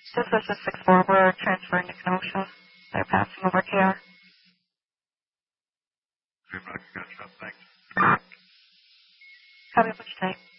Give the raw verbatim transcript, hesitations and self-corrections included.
This is a six four. We're transferring to Kenosha. They're passing over K R. Three Rock, gotcha. Thanks. Have a good day.